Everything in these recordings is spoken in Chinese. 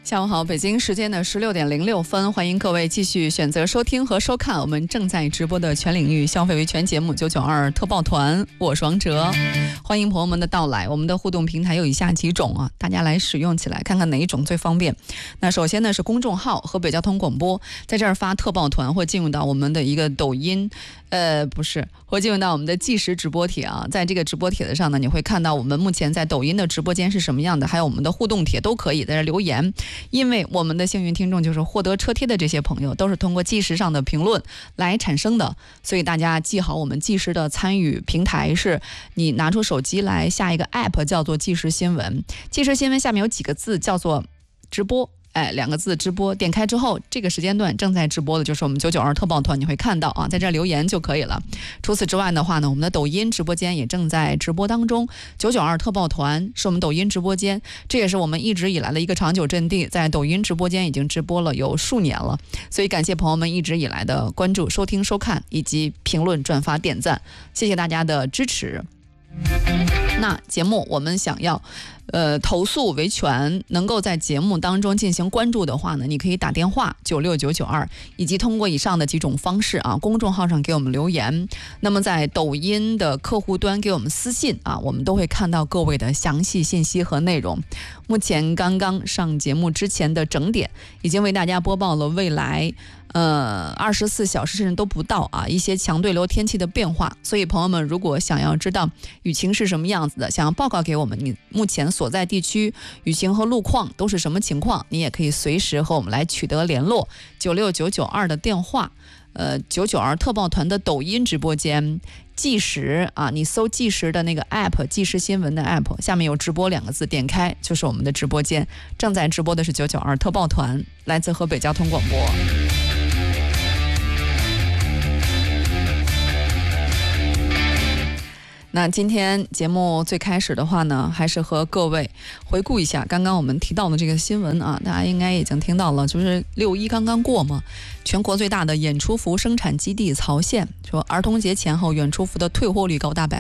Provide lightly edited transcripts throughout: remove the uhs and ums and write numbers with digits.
下午好，北京时间的16:06，欢迎各位继续选择收听和收看我们正在直播的全领域消费维权节目992特报团，我是王哲，欢迎朋友们的到来。我们的互动平台有以下几种啊，大家来使用起来，看看哪一种最方便。那首先呢是公众号河北交通广播，在这儿发特报团会进入到我们的一个抖音，会进入到我们的即时直播帖啊。在这个直播帖子上呢，你会看到我们目前在抖音的直播间是什么样的，还有我们的互动帖都可以在这留言。因为我们的幸运听众就是获得车贴的这些朋友，都是通过即时上的评论来产生的，所以大家记好我们即时的参与平台是你拿出手机来下一个 app 叫做即时新闻，即时新闻下面有几个字叫做直播。2个字直播，点开之后这个时间段正在直播的就是我们992特报团，你会看到啊，在这留言就可以了。除此之外的话呢，我们的抖音直播间也正在直播当中，992特报团是我们抖音直播间，这也是我们一直以来的一个长久阵地，在抖音直播间已经直播了有数年了，所以感谢朋友们一直以来的关注、收听、收看以及评论、转发、点赞，谢谢大家的支持。那节目我们想要投诉维权，能够在节目当中进行关注的话呢，你可以打电话96992，以及通过以上的几种方式啊，公众号上给我们留言，那么在抖音的客户端给我们私信啊，我们都会看到各位的详细信息和内容。目前刚刚上节目之前的整点已经为大家播报了未来24小时甚至都不到啊一些强对流天气的变化，所以朋友们如果想要知道雨情是什么样子的，想要报告给我们你目前所在地区雨情和路况都是什么情况，你也可以随时和我们来取得联络。96992的电话，992特报团的抖音直播间即时啊，你搜即时的那个 app， 即时新闻的 app， 下面有直播2个字，点开就是我们的直播间，正在直播的是992特报团，来自河北交通广播。那今天节目最开始的话呢，还是和各位回顾一下刚刚我们提到的这个新闻啊，大家应该已经听到了，就是6·1刚刚过嘛，全国最大的演出服生产基地曹县说，儿童节前后演出服的退货率高达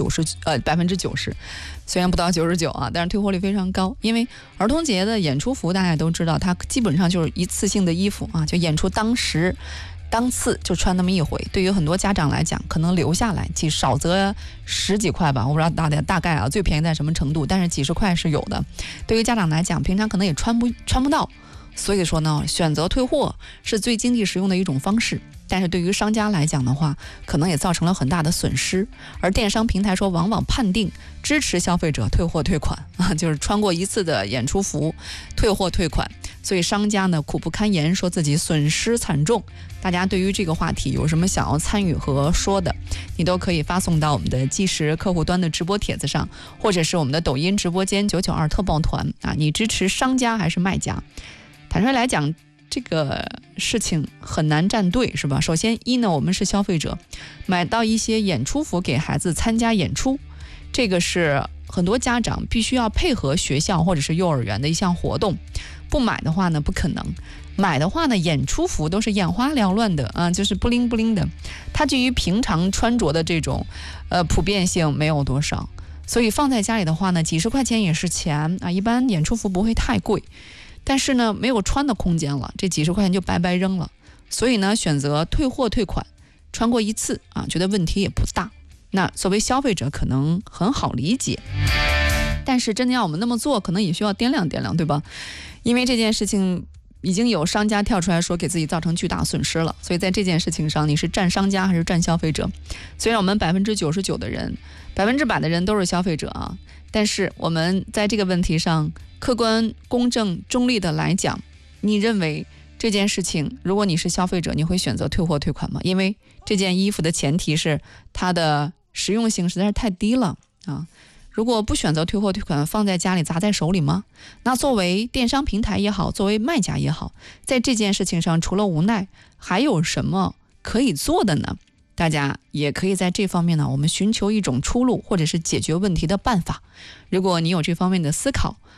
90%，虽然不到99啊，但是退货率非常高。因为儿童节的演出服大家都知道，它基本上就是一次性的衣服啊，就演出当次就穿那么一回，对于很多家长来讲，可能留下来少则10几块吧，我不知道大概啊最便宜在什么程度，但是几十块是有的。对于家长来讲，平常可能也穿不到，所以说呢，选择退货是最经济实用的一种方式。但是对于商家来讲的话，可能也造成了很大的损失。而电商平台说，往往判定支持消费者退货退款啊，就是穿过一次的演出服退货退款，所以商家呢苦不堪言，说自己损失惨重。大家对于这个话题有什么想要参与和说的，你都可以发送到我们的即时客户端的直播帖子上，或者是我们的抖音直播间992特报团啊，你支持商家还是卖家？坦率来讲，这个事情很难站队，是吧？首先呢，我们是消费者，买到一些演出服给孩子参加演出，这个是很多家长必须要配合学校或者是幼儿园的一项活动，不买的话呢不可能。买的话呢，演出服都是眼花缭乱的啊，就是布灵布灵的，它基于平常穿着的这种普遍性没有多少，所以放在家里的话呢，几十块钱也是钱啊，一般演出服不会太贵。但是呢，没有穿的空间了，这几十块钱就白白扔了。所以呢，选择退货退款，穿过一次啊，觉得问题也不大。那作为消费者可能很好理解，但是真的要我们那么做，可能也需要掂量掂量，对吧？因为这件事情已经有商家跳出来说给自己造成巨大损失了，所以在这件事情上，你是站商家还是站消费者？虽然我们99%的人，100%的人都是消费者啊，但是我们在这个问题上客观、公正、中立的来讲，你认为这件事情，如果你是消费者，你会选择退货退款吗？因为这件衣服的前提是它的实用性实在是太低了啊。如果不选择退货退款，放在家里砸在手里吗？那作为电商平台也好，作为卖家也好，在这件事情上除了无奈，还有什么可以做的呢？大家也可以在这方面呢，我们寻求一种出路，或者是解决问题的办法。如果你有这方面的思考，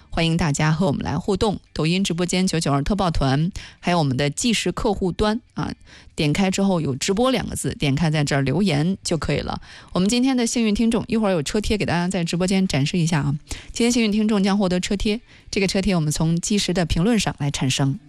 欢迎大家和我们来互动。抖音直播间992特报团，还有我们的即时客户端啊，点开之后有直播2个字，点开在这儿留言就可以了。我们今天的幸运听众，一会儿有车贴给大家在直播间展示一下啊。今天幸运听众将获得车贴，这个车贴我们从即时的评论上来产生。